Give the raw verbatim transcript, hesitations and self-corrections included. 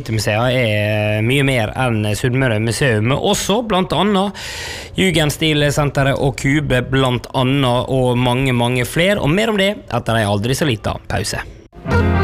Multimuseet er mye mer enn Sunnmøre museum, også blant annet Jugendstilsenteret og Kube blant annet, og mange, mange flere, og mer om det etter en aldri så liten pause.